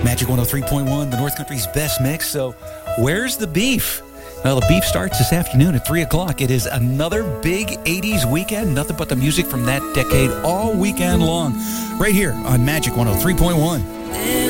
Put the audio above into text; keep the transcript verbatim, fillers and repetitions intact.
Magic one oh three point one, the North Country's best mix. So where's the beef? Well, the beef starts this afternoon at three o'clock. It is another big eighties weekend. Nothing but the music from that decade all weekend long. Right here on Magic one oh three point one.